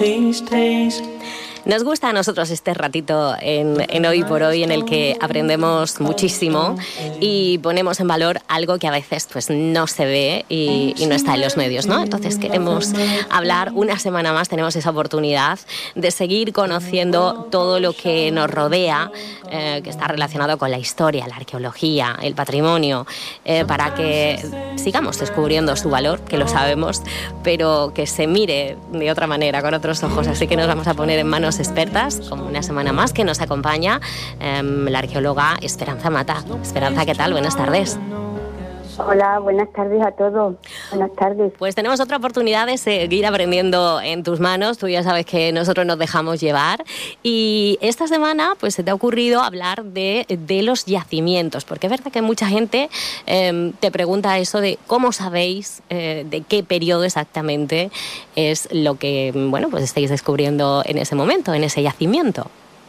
Nos gusta a nosotros este ratito en Hoy por Hoy, en el que aprendemos muchísimo y ponemos en valor algo que a veces pues no se ve y no está en los medios, ¿no? Entonces queremos hablar una semana más, tenemos esa oportunidad de seguir conociendo todo lo que nos rodea, que está relacionado con la historia, la arqueología, el patrimonio, para que sigamos descubriendo su valor, que lo sabemos, pero que se mire de otra manera, con otros ojos. Así que nos vamos a poner en manos expertas, como una semana más, que nos acompaña la arqueóloga Esperanza Mata. Esperanza, ¿qué tal? Buenas tardes. Hola, buenas tardes a todos. Buenas tardes. Pues tenemos otra oportunidad de seguir aprendiendo en tus manos. Tú ya sabes que nosotros nos dejamos llevar. Y esta semana pues se te ha ocurrido hablar de los yacimientos, porque es verdad que mucha gente te pregunta eso de cómo sabéis de qué periodo exactamente es lo que pues estáis descubriendo en ese momento, en ese yacimiento.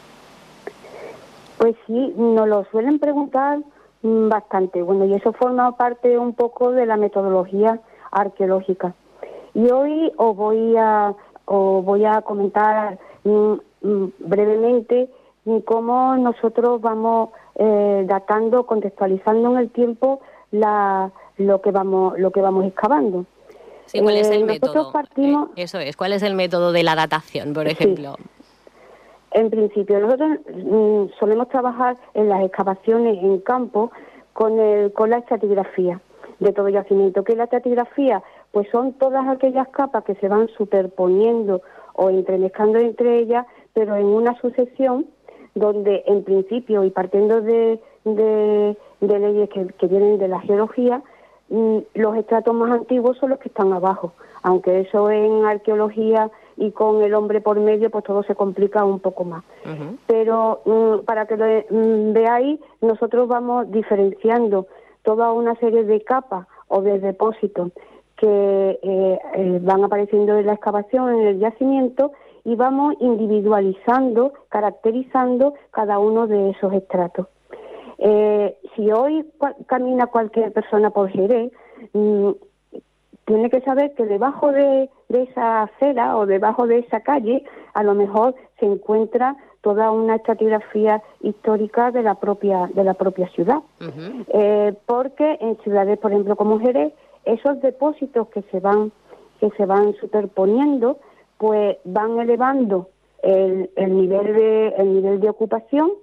Pues sí, nos lo suelen preguntar bastante. Bueno, y eso forma parte un poco de la metodología arqueológica. Y hoy os voy a comentar brevemente cómo nosotros vamos datando, contextualizando en el tiempo lo que vamos excavando. Sí, ¿cuál es el nosotros método? Partimos, eso es, ¿cuál es el método de la datación, por ejemplo? Sí. En principio, nosotros solemos trabajar en las excavaciones en campo con la estratigrafía de todo yacimiento. ¿Qué es la estratigrafía? Pues son todas aquellas capas que se van superponiendo o entremezclando entre ellas, pero en una sucesión donde, en principio, y partiendo de leyes que vienen de la geología, los estratos más antiguos son los que están abajo, aunque eso en arqueología y con el hombre por medio pues todo se complica un poco más. Uh-huh. Pero para que lo veáis, nosotros vamos diferenciando toda una serie de capas o de depósitos que van apareciendo en la excavación, en el yacimiento, y vamos individualizando, caracterizando cada uno de esos estratos. Si hoy camina cualquier persona por Jerez, tiene que saber que debajo de esa acera o debajo de esa calle a lo mejor se encuentra toda una estratigrafía histórica de la propia ciudad. Uh-huh. Porque en ciudades, por ejemplo, como Jerez, esos depósitos que se van superponiendo, pues van elevando el nivel de ocupación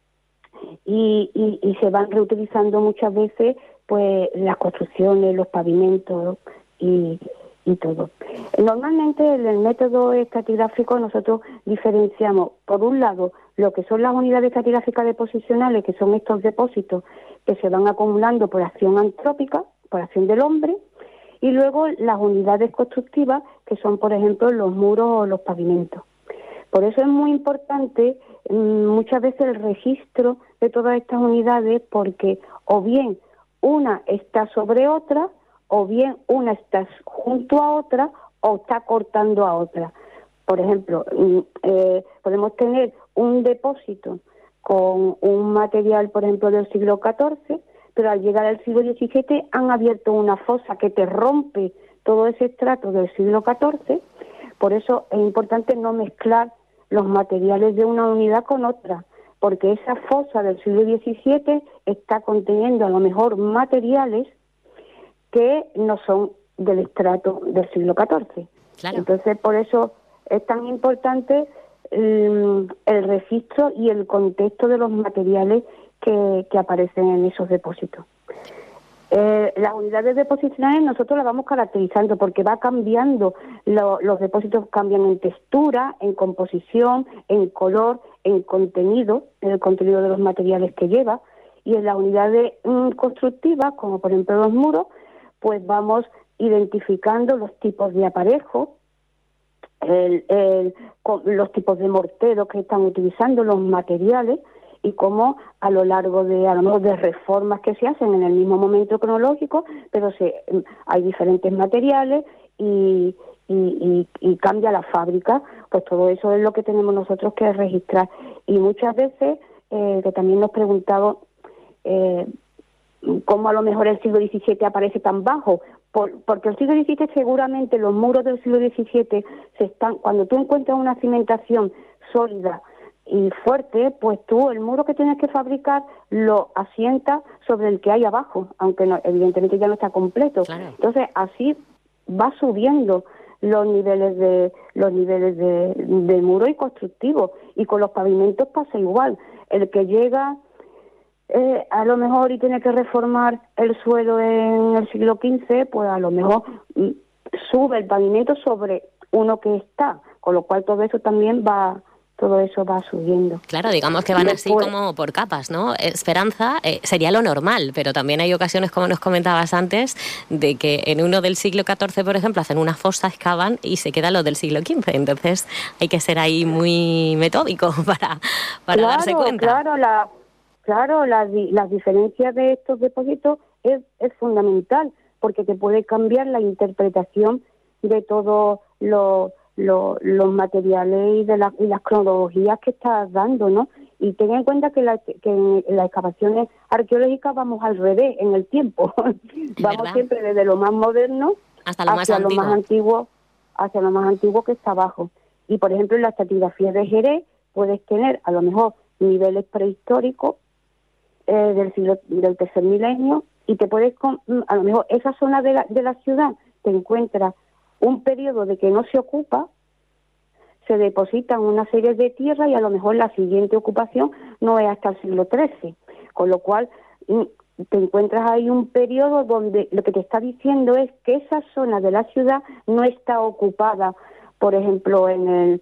y se van reutilizando muchas veces pues las construcciones, los pavimentos y todo. Normalmente en el método estratigráfico nosotros diferenciamos, por un lado, lo que son las unidades estratigráficas deposicionales, que son estos depósitos que se van acumulando por acción antrópica, por acción del hombre, y luego las unidades constructivas, que son, por ejemplo, los muros o los pavimentos. Por eso es muy importante muchas veces el registro de todas estas unidades, porque o bien una está sobre otra, o bien una está junto a otra o está cortando a otra. Por ejemplo, podemos tener un depósito con un material, por ejemplo, del siglo XIV, pero al llegar al siglo XVII han abierto una fosa que te rompe todo ese estrato del siglo XIV. Por eso es importante no mezclar los materiales de una unidad con otra, porque esa fosa del siglo XVII está conteniendo a lo mejor materiales que no son del estrato del siglo XIV. Claro. Entonces, por eso es tan importante el registro y el contexto de los materiales que aparecen en esos depósitos. Las unidades deposicionales nosotros las vamos caracterizando porque va cambiando, los depósitos cambian en textura, en composición, en color, en contenido, en el contenido de los materiales que lleva, y en las unidades constructivas, como por ejemplo los muros, pues vamos identificando los tipos de aparejo, los tipos de mortero que están utilizando, los materiales, y cómo a lo largo de reformas que se hacen en el mismo momento cronológico, pero hay diferentes materiales y cambia la fábrica, pues todo eso es lo que tenemos nosotros que registrar. Y muchas veces, que también nos preguntamos cómo a lo mejor el siglo XVII aparece tan bajo, Porque el siglo XVII seguramente los muros del siglo XVII cuando tú encuentras una cimentación sólida y fuerte, pues tú el muro que tienes que fabricar lo asientas sobre el que hay abajo, aunque no, evidentemente ya no está completo. Claro. Entonces así va subiendo los niveles de muro y constructivo, y con los pavimentos pasa igual. El que llega a lo mejor y tiene que reformar el suelo en el siglo XV, pues a lo mejor sube el pavimento sobre uno que está, con lo cual todo eso va subiendo. Claro, digamos que van así como por capas, ¿no? Esperanza sería lo normal, pero también hay ocasiones, como nos comentabas antes, de que en uno del siglo XIV, por ejemplo, hacen una fosa, excavan y se queda lo del siglo XV. Entonces hay que ser ahí muy metódico para darse cuenta. Claro, las diferencias de estos depósitos es fundamental, porque te puede cambiar la interpretación de todos los materiales y las cronologías que estás dando, ¿no? Y ten en cuenta que en las excavaciones arqueológicas vamos al revés en el tiempo. Vamos siempre desde lo más moderno hacia lo más antiguo que está abajo. Y por ejemplo, en la estratigrafía de Jerez puedes tener a lo mejor niveles prehistóricos del tercer milenio, y te puedes, a lo mejor esa zona de la ciudad te encuentras un periodo de que no se ocupa, se depositan una serie de tierras y a lo mejor la siguiente ocupación no es hasta el siglo XIII, con lo cual te encuentras ahí un periodo donde lo que te está diciendo es que esa zona de la ciudad no está ocupada, por ejemplo, en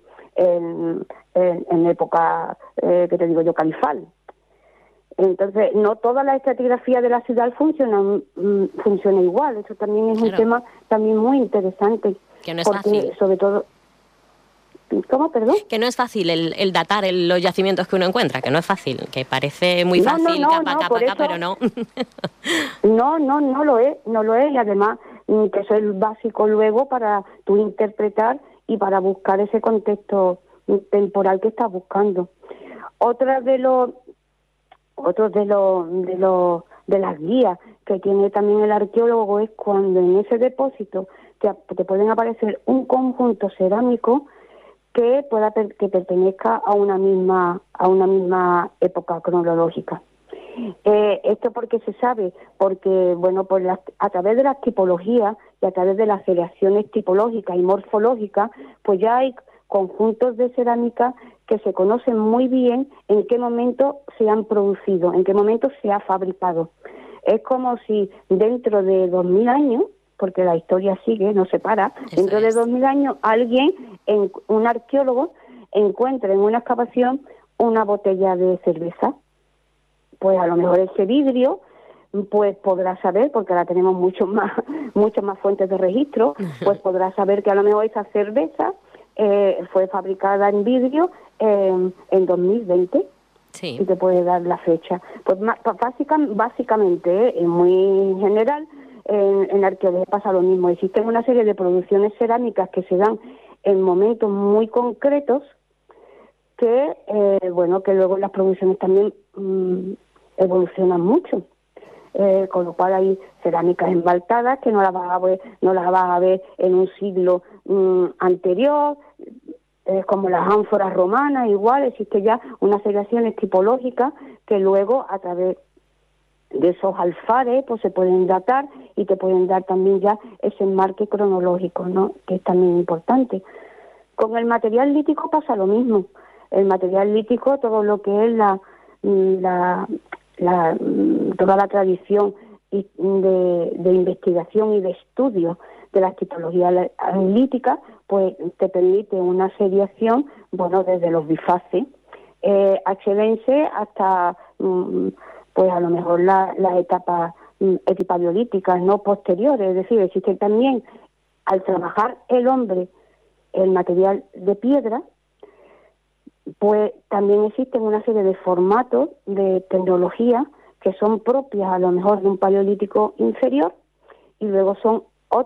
época, que te digo yo, califal. Entonces, no toda la estratigrafía de la ciudad funciona igual. Eso también es un tema también muy interesante. Que no es fácil. Sobre todo... ¿Cómo, perdón? Que no es fácil el datar los yacimientos que uno encuentra, que no es fácil, que parece muy fácil, capa, pero no. No lo es, y además que eso es básico luego para tú interpretar y para buscar ese contexto temporal que estás buscando. Otro de las guías que tiene también el arqueólogo es cuando en ese depósito te pueden aparecer un conjunto cerámico que pertenezca a una misma época cronológica. Esto porque se sabe, porque bueno, a través de las tipologías y a través de las seriaciones tipológicas y morfológicas, pues ya hay conjuntos de cerámica que se conocen muy bien en qué momento se han producido, en qué momento se ha fabricado. Es como si dentro de 2000 años, porque la historia sigue, no se para, dentro de 2000 años un arqueólogo encuentra en una excavación una botella de cerveza. Pues a lo mejor ese vidrio pues podrá saber, porque ahora tenemos muchas más fuentes de registro, pues podrá saber que a lo mejor esa cerveza fue fabricada en vidrio en 2020. Sí. Y te puede dar la fecha. Pues básicamente, muy general, en arqueología pasa lo mismo. Existen una serie de producciones cerámicas que se dan en momentos muy concretos que luego las producciones también evolucionan mucho. Con lo cual hay cerámicas embaltadas que no las vas a ver en un siglo anterior, como las ánforas romanas. Igual existe ya unas seriaciones tipológicas que luego a través de esos alfares pues se pueden datar y te pueden dar también ya ese enmarque cronológico, ¿no?, que es también importante. Con el material lítico pasa lo mismo. El material lítico, todo lo que es toda la tradición de investigación y de estudio de las tipologías líticas, pues te permite una seriación, desde los bifaces achenenses hasta pues a lo mejor las etapas epipaleolíticas, no posteriores. Es decir, existe también, al trabajar el hombre el material de piedra, pues también existen una serie de formatos de tecnología que son propias a lo mejor de un paleolítico inferior, y luego son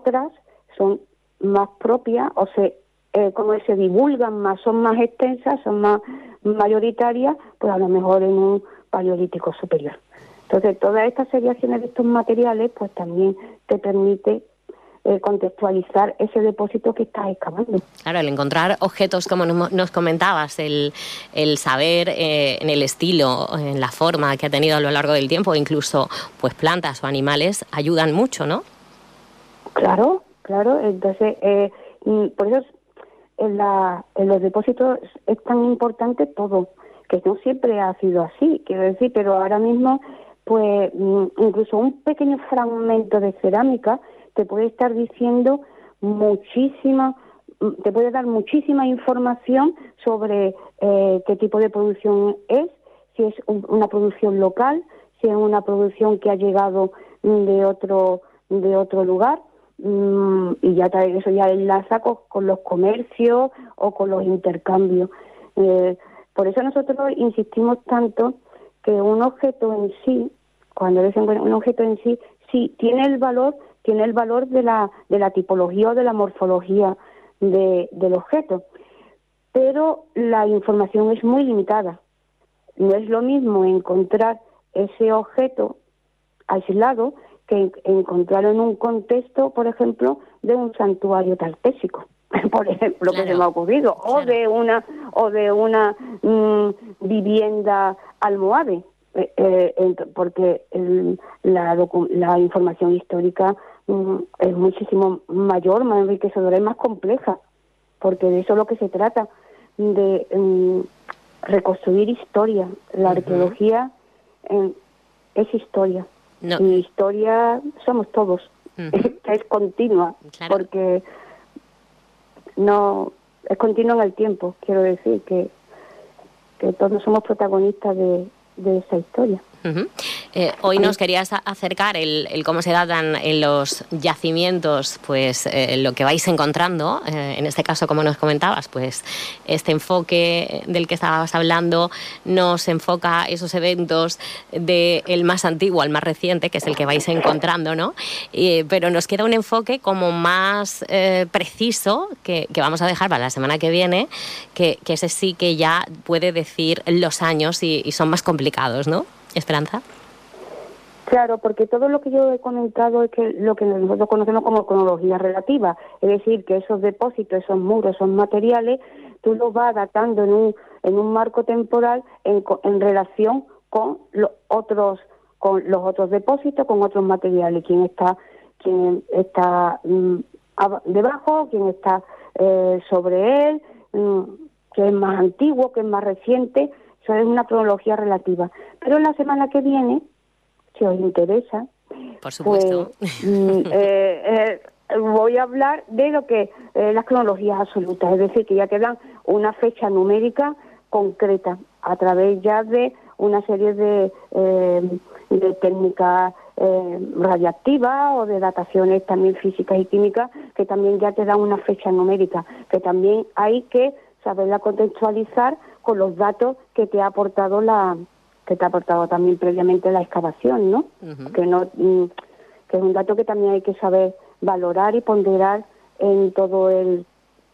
más propias, como se divulgan más, son más extensas, son más mayoritarias, pues a lo mejor en un paleolítico superior. Entonces, todas estas seriaciones de estos materiales, pues también te permite contextualizar ese depósito que estás excavando. Claro, el encontrar objetos, como nos comentabas, el saber en el estilo, en la forma que ha tenido a lo largo del tiempo, incluso pues plantas o animales, ayudan mucho, ¿no? Claro. Entonces, por eso en los depósitos es tan importante todo, que no siempre ha sido así, quiero decir, pero ahora mismo, pues incluso un pequeño fragmento de cerámica te puede estar diciendo te puede dar muchísima información sobre qué tipo de producción es, si es una producción local, si es una producción que ha llegado de otro lugar, y ya eso ya enlaza con los comercios o con los intercambios. Por eso nosotros insistimos tanto que un objeto en sí, cuando dicen un objeto en sí, sí tiene el valor de la tipología o de la morfología del objeto, pero la información es muy limitada. No es lo mismo encontrar ese objeto aislado que encontrarlo en un contexto, por ejemplo, de un santuario tartésico, por ejemplo, claro, que se me ha ocurrido, claro, o de una vivienda almohade, porque la información histórica es muchísimo mayor, más enriquecedora y más compleja, porque de eso es lo que se trata, de reconstruir historia. La arqueología es historia. No. Y historia somos todos, es continua, claro, porque no es continua en el tiempo. Quiero decir que todos somos protagonistas de esa historia. Hoy nos querías acercar el cómo se datan en los yacimientos, pues lo que vais encontrando, en este caso, como nos comentabas, pues este enfoque del que estabas hablando nos enfoca esos eventos del más antiguo al más reciente, que es el que vais encontrando, ¿no? Pero nos queda un enfoque como más preciso que vamos a dejar para la semana que viene, que ese sí que ya puede decir los años y son más complicados, ¿no? Esperanza. Claro, porque todo lo que yo he comentado es que lo que nosotros conocemos como cronología relativa, es decir, que esos depósitos, esos muros, esos materiales, tú los vas datando en un marco temporal en relación con los otros depósitos, con otros materiales, quién está debajo, quién está sobre él, qué es más antiguo, qué es más reciente. Eso es una cronología relativa. Pero la semana que viene, si os interesa, por supuesto, pues, voy a hablar de lo que las cronologías absolutas, es decir, que ya te dan una fecha numérica concreta a través ya de una serie de técnicas radiactivas o de dataciones también físicas y químicas que también ya te dan una fecha numérica, que también hay que saberla contextualizar con los datos que te ha aportado también previamente la excavación, ¿no? Uh-huh. Que es un dato que también hay que saber valorar y ponderar en todo en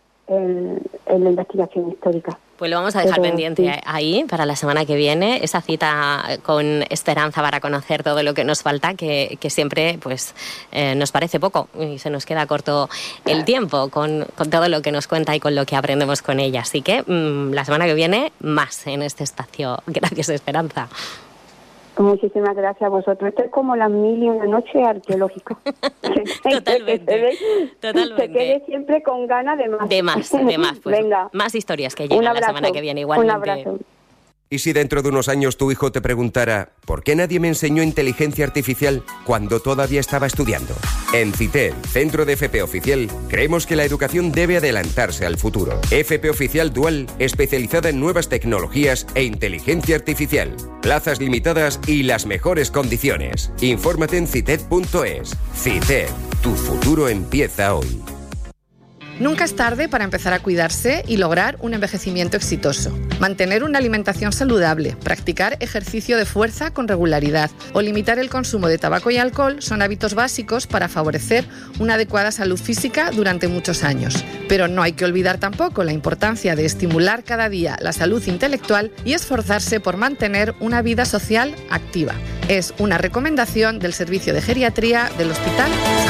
la investigación histórica. Pues lo vamos a dejar pendiente ahí para la semana que viene, esa cita con Esperanza para conocer todo lo que nos falta, que siempre pues nos parece poco y se nos queda corto el tiempo con todo lo que nos cuenta y con lo que aprendemos con ella. Así que la semana que viene más en este espacio. Gracias, Esperanza. Muchísimas gracias a vosotros. Esto es como las 1001 noches arqueológicas. Totalmente. Se quede siempre con ganas de más. De más. Pues, venga. Más historias que llegan la semana que viene igualmente. Un abrazo. ¿Y si dentro de unos años tu hijo te preguntara ¿por qué nadie me enseñó inteligencia artificial cuando todavía estaba estudiando? En CITED, Centro de FP Oficial, creemos que la educación debe adelantarse al futuro. FP Oficial Dual, especializada en nuevas tecnologías e inteligencia artificial. Plazas limitadas y las mejores condiciones. Infórmate en cited.es. CITED, tu futuro empieza hoy. Nunca es tarde para empezar a cuidarse y lograr un envejecimiento exitoso. Mantener una alimentación saludable, practicar ejercicio de fuerza con regularidad o limitar el consumo de tabaco y alcohol son hábitos básicos para favorecer una adecuada salud física durante muchos años. Pero no hay que olvidar tampoco la importancia de estimular cada día la salud intelectual y esforzarse por mantener una vida social activa. Es una recomendación del Servicio de Geriatría del Hospital